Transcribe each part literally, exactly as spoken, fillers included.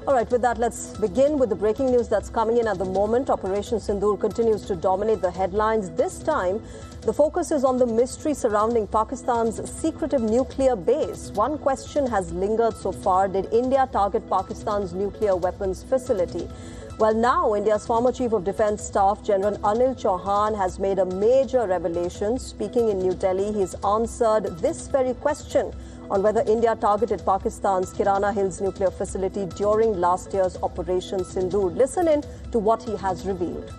All right, with that, let's begin with the breaking news that's coming in at the moment. Operation Sindoor continues to dominate the headlines. This time, the focus is on the mystery surrounding Pakistan's secretive nuclear base. One question has lingered so far. Did India target Pakistan's nuclear weapons facility? Well, now India's former Chief of Defence Staff, General Anil Chauhan, has made a major revelation. Speaking in New Delhi, he's answered this very question on whether India targeted Pakistan's Kirana Hills nuclear facility during last year's Operation Sindoor. Listen in to what he has revealed.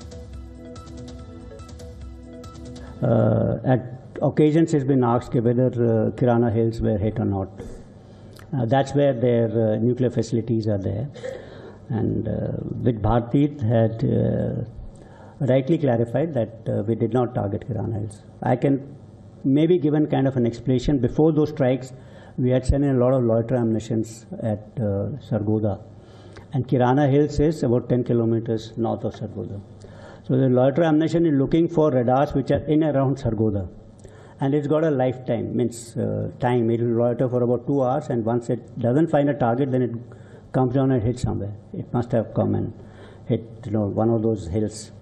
Uh, at occasions, it's been asked whether uh, Kirana Hills were hit or not. Uh, that's where their uh, nuclear facilities are there. And uh, with Bharti had uh, rightly clarified that uh, we did not target Kirana Hills. I can maybe given kind of an explanation. Before those strikes, we had sent in a lot of loiter ammunitions at uh, Sargodha. And Kirana Hills is about ten kilometers north of Sargodha. So the loiter ammunition is looking for radars which are in around Sargodha. And it's got a lifetime, means uh, time. It will loiter for about two hours, and once it doesn't find a target, then it comes down and hits somewhere. It must have come and hit, you know, one of those hills.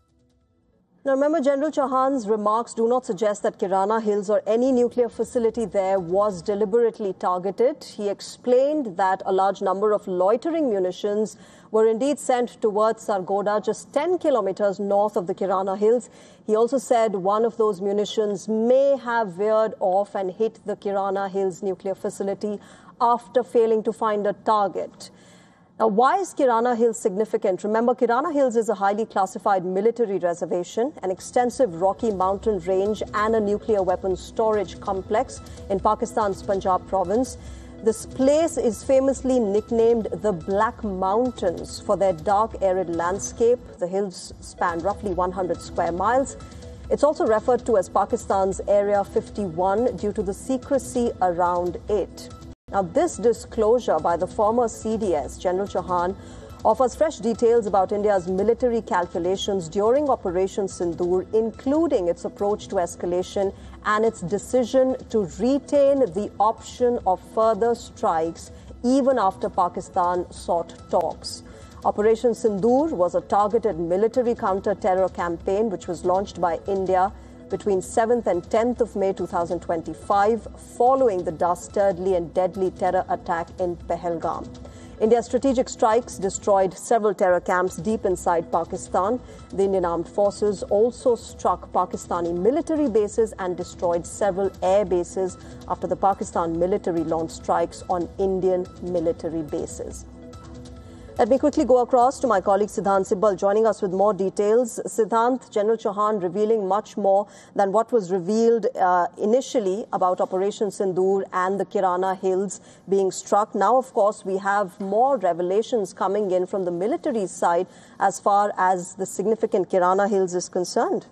Now, remember, General Chauhan's remarks do not suggest that Kirana Hills or any nuclear facility there was deliberately targeted. He explained that a large number of loitering munitions were indeed sent towards Sargodha, just ten kilometers north of the Kirana Hills. He also said one of those munitions may have veered off and hit the Kirana Hills nuclear facility after failing to find a target. Now, why is Kirana Hills significant? Remember, Kirana Hills is a highly classified military reservation, an extensive rocky mountain range and a nuclear weapons storage complex in Pakistan's Punjab province. This place is famously nicknamed the Black Mountains for their dark, arid landscape. The hills span roughly one hundred square miles. It's also referred to as Pakistan's Area fifty-one due to the secrecy around it. Now, this disclosure by the former C D S, General Chauhan, offers fresh details about India's military calculations during Operation Sindoor, including its approach to escalation and its decision to retain the option of further strikes even after Pakistan sought talks. Operation Sindoor was a targeted military counter-terror campaign which was launched by India between seventh and tenth of May two thousand twenty-five, following the dastardly and deadly terror attack in Pahalgam. India's strategic strikes destroyed several terror camps deep inside Pakistan. The Indian Armed Forces also struck Pakistani military bases and destroyed several air bases after the Pakistan military launched strikes on Indian military bases. Let me quickly go across to my colleague Siddhant Sibal, joining us with more details. Siddhant, General Chauhan revealing much more than what was revealed uh, initially about Operation Sindoor and the Kirana Hills being struck. Now, of course, we have more revelations coming in from the military side as far as the significant Kirana Hills is concerned.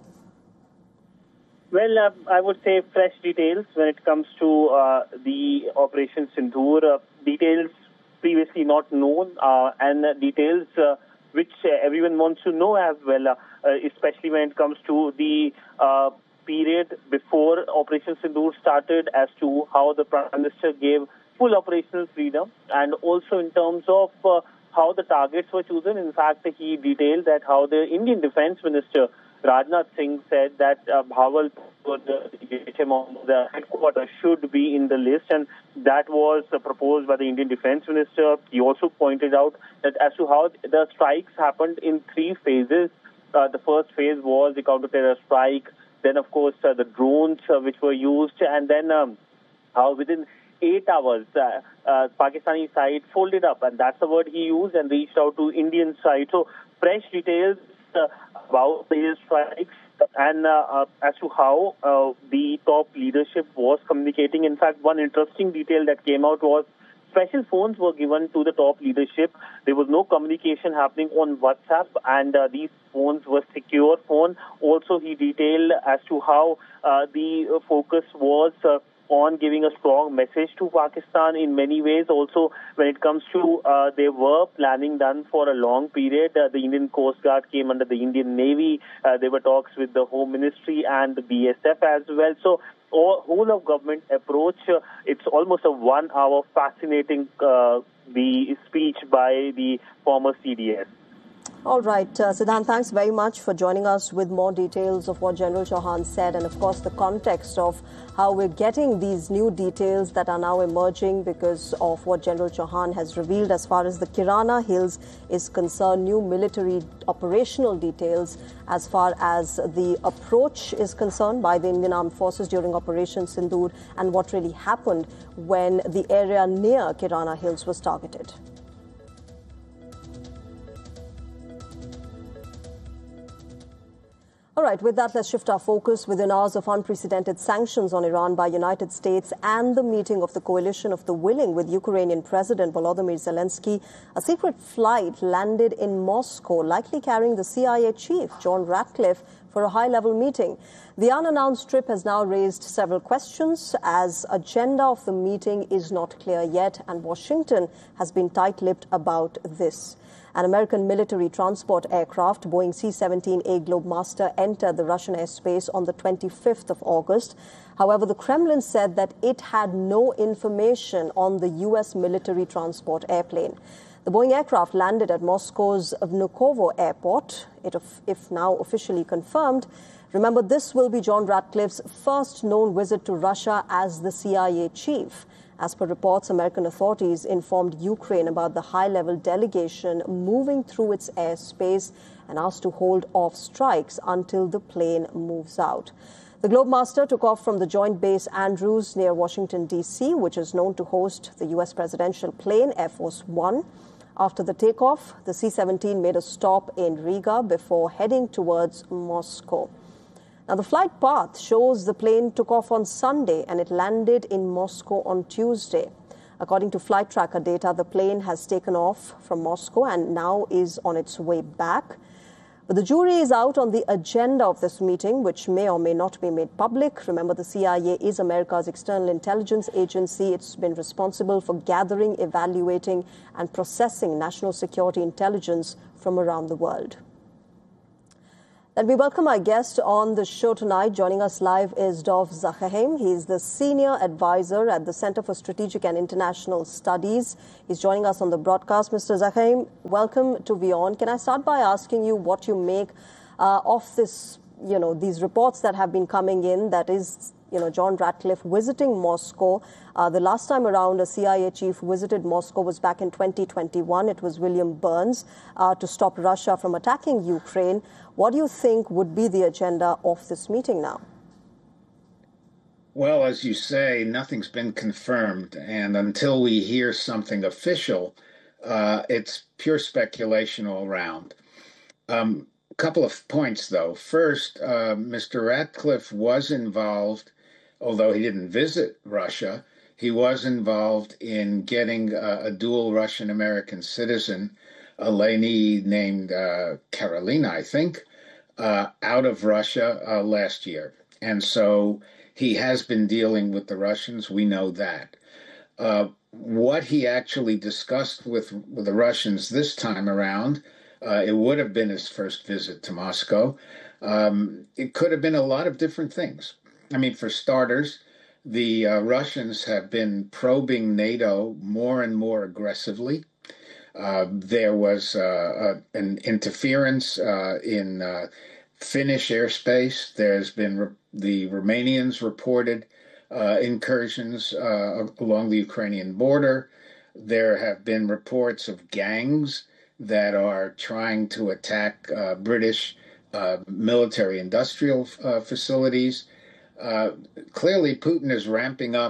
Well, uh, I would say fresh details when it comes to uh, the Operation Sindoor. Uh, details previously not known, uh, and uh, details uh, which uh, everyone wants to know as well, uh, uh, especially when it comes to the uh, period before Operation Sindoor started, as to how the Prime Minister gave full operational freedom, and also in terms of uh, how the targets were chosen. In fact, he detailed that how the Indian Defence Minister Rajnath Singh said that uh, Bhawal, the headquarters, should be in the list, and that was uh, proposed by the Indian Defence Minister. He also pointed out that as to how the strikes happened in three phases. Uh, the first phase was the counter-terror strike, then, of course, uh, the drones uh, which were used, and then um, how within eight hours, uh, uh, Pakistani side folded up, and that's the word he used, and reached out to Indian side. So, fresh details Uh, about the strikes and uh, uh, as to how uh, the top leadership was communicating. In fact, one interesting detail that came out was special phones were given to the top leadership. There was no communication happening on WhatsApp, and uh, these phones were secure phone. Also, he detailed as to how uh, the focus was uh, on giving a strong message to Pakistan in many ways. Also, when it comes to, uh, they were planning done for a long period. Uh, the Indian Coast Guard came under the Indian Navy. Uh, there were talks with the Home Ministry and the B S F as well. So, all, whole of government approach, uh, it's almost a one-hour fascinating uh, the speech by the former C D S. All right, uh, Siddhant, thanks very much for joining us with more details of what General Chauhan said and, of course, the context of how we're getting these new details that are now emerging because of what General Chauhan has revealed as far as the Kirana Hills is concerned, new military operational details as far as the approach is concerned by the Indian Armed Forces during Operation Sindoor and what really happened when the area near Kirana Hills was targeted. All right, with that, let's shift our focus. Within hours of unprecedented sanctions on Iran by United States and the meeting of the Coalition of the Willing with Ukrainian President Volodymyr Zelensky, a secret flight landed in Moscow, likely carrying the C I A chief, John Ratcliffe, for a high-level meeting. The unannounced trip has now raised several questions as agenda of the meeting is not clear yet, and Washington has been tight-lipped about this. An American military transport aircraft, Boeing C seventeen A Globemaster, entered the Russian airspace on the twenty-fifth of August. However, the Kremlin said that it had no information on the U S military transport airplane. The Boeing aircraft landed at Moscow's Vnukovo airport. It, if now officially confirmed, remember, this will be John Ratcliffe's first known visit to Russia as the C I A chief. As per reports, American authorities informed Ukraine about the high-level delegation moving through its airspace and asked to hold off strikes until the plane moves out. The Globemaster took off from the Joint Base Andrews near Washington, D C, which is known to host the U S presidential plane, Air Force One. After the takeoff, the C seventeen made a stop in Riga before heading towards Moscow. Now, the flight path shows the plane took off on Sunday and it landed in Moscow on Tuesday. According to flight tracker data, the plane has taken off from Moscow and now is on its way back. But the jury is out on the agenda of this meeting, which may or may not be made public. Remember, the C I A is America's external intelligence agency. It's been responsible for gathering, evaluating, and processing national security intelligence from around the world. And we welcome our guest on the show tonight. Joining us live is Dov Zakheim. He's the Senior Advisor at the Center for Strategic and International Studies. He's joining us on the broadcast. Mister Zakheim, welcome to WION. Can I start by asking you what you make uh, of this, you know, these reports that have been coming in, that is, you know, John Ratcliffe visiting Moscow. Uh, the last time around a C I A chief visited Moscow was back in twenty twenty-one. It was William Burns uh, to stop Russia from attacking Ukraine. What do you think would be the agenda of this meeting now? Well, as you say, nothing's been confirmed. And until we hear something official, uh, it's pure speculation all around. Um, a couple of points, though. First, uh, Mister Ratcliffe was involved, although he didn't visit Russia, he was involved in getting uh, a dual Russian-American citizen, a lady named uh, Carolina, I think, uh, out of Russia uh, last year. And so he has been dealing with the Russians. We know that. Uh, what he actually discussed with, with the Russians this time around, uh, it would have been his first visit to Moscow. Um, it could have been a lot of different things. I mean, for starters, the uh, Russians have been probing NATO more and more aggressively. Uh, there was uh, uh, an interference uh, in uh, Finnish airspace. There's been re- the Romanians reported uh, incursions uh, along the Ukrainian border. There have been reports of gangs that are trying to attack uh, British uh, military industrial uh, facilities. Uh, clearly, Putin is ramping up